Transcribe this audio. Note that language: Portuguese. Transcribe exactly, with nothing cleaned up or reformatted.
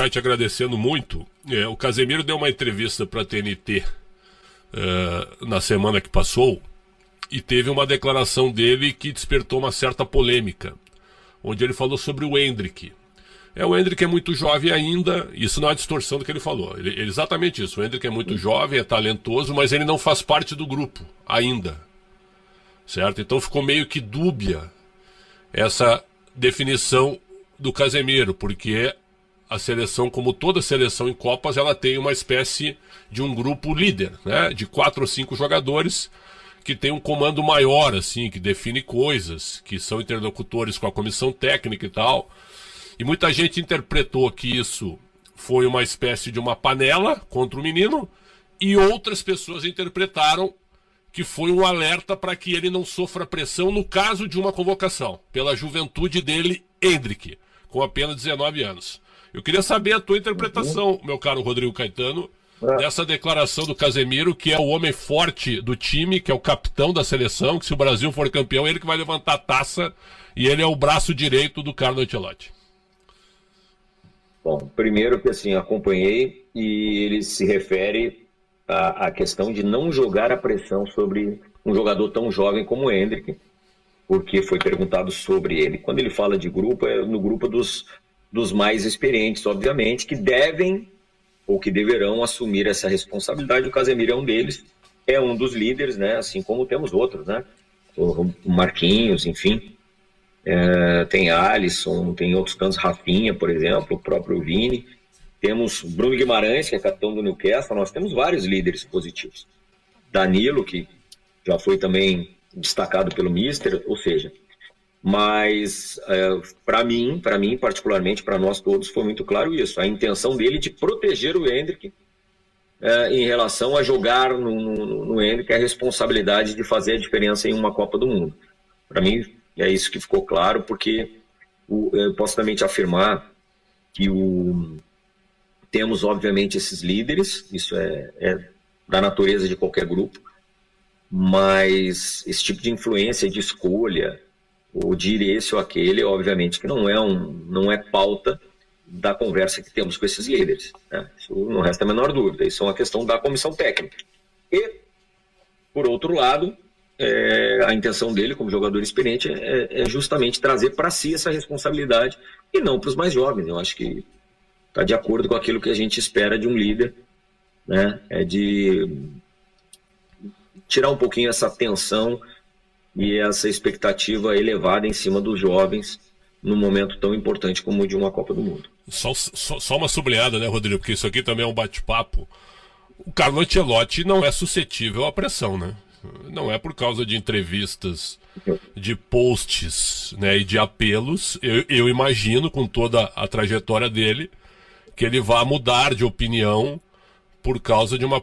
começar te agradecendo muito. É, o Casemiro deu uma entrevista para a T N T uh, na semana que passou e teve uma declaração dele que despertou uma certa polêmica, onde ele falou sobre o Endrick. É, o Endrick é muito jovem ainda, isso não é distorção do que ele falou. Ele, ele, exatamente isso, o Endrick é muito jovem, é talentoso, mas ele não faz parte do grupo ainda. Certo? Então ficou meio que dúbia essa definição do Casemiro, porque a seleção, como toda seleção em Copas, ela tem uma espécie de um grupo líder, né? De quatro ou cinco jogadores que tem um comando maior, assim, que define coisas, que são interlocutores com a comissão técnica e tal. E muita gente interpretou que isso foi uma espécie de uma panela contra o menino, e outras pessoas interpretaram que foi um alerta para que ele não sofra pressão no caso de uma convocação, pela juventude dele, Endrick, com apenas dezenove anos. Eu queria saber a tua interpretação, uhum. meu caro Rodrigo Caetano, é. dessa declaração do Casemiro, que é o homem forte do time, que é o capitão da seleção, que se o Brasil for campeão, ele que vai levantar a taça, e ele é o braço direito do Carlo Ancelotti. Bom, primeiro que assim, acompanhei, e ele se refere à, à questão de não jogar a pressão sobre um jogador tão jovem como o Endrick, porque foi perguntado sobre ele. Quando ele fala de grupo, é no grupo dos, dos mais experientes, obviamente, que devem ou que deverão assumir essa responsabilidade. O Casemiro é um deles, é um dos líderes, né? Assim como temos outros, né? O Marquinhos, enfim. É, tem Alisson, tem outros tantos, Rafinha, por exemplo, o próprio Vini. Temos Bruno Guimarães, que é capitão do Newcastle. Nós temos vários líderes positivos. Danilo, que já foi também destacado pelo Mister, ou seja, mas é, para mim, para mim particularmente, para nós todos, foi muito claro isso, a intenção dele de proteger o Endrick é, em relação a jogar no, no, no Endrick a responsabilidade de fazer a diferença em uma Copa do Mundo. Para mim, é isso que ficou claro, porque o, eu posso também te afirmar que o, temos, obviamente, esses líderes, isso é, é da natureza de qualquer grupo, mas esse tipo de influência, de escolha, ou de ir esse ou aquele, obviamente que não é, um, não é pauta da conversa que temos com esses líderes, né? Isso não resta a menor dúvida, isso é uma questão da comissão técnica. E, por outro lado, é, a intenção dele, como jogador experiente, é, é justamente trazer para si essa responsabilidade, e não para os mais jovens. Eu acho que está de acordo com aquilo que a gente espera de um líder, né? É de tirar um pouquinho essa tensão e essa expectativa elevada em cima dos jovens num momento tão importante como o de uma Copa do Mundo. Só, só, só uma sublinhada, né, Rodrigo? Porque isso aqui também é um bate-papo. O Carlo Ancelotti não é suscetível à pressão, né? Não é por causa de entrevistas, de posts, né, e de apelos. Eu, eu imagino, com toda a trajetória dele, que ele vá mudar de opinião por causa de uma